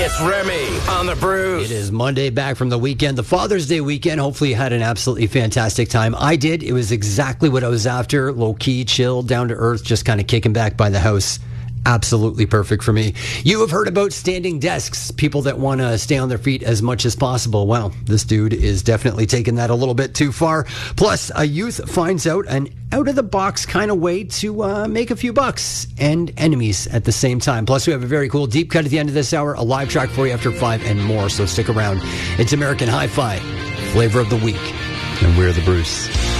It's Remy on the Bruce. It is Monday, back from the weekend, the Father's Day weekend. Hopefully you had an absolutely fantastic time. I did. It was exactly what I was after. Low-key, chill, down to earth, just kind of kicking back by the house. Absolutely perfect for me. You have heard about standing desks, people that want to stay on their feet as much as possible. Well, this dude is definitely taking that a little bit too far. Plus, a youth finds out an out-of-the-box kind of way to make a few bucks and enemies at the same time. Plus, we have a very cool deep cut at the end of this hour, a live track for you after 5 and more, so stick around. It's American Hi-Fi, flavor of the week, and we're the Bruce.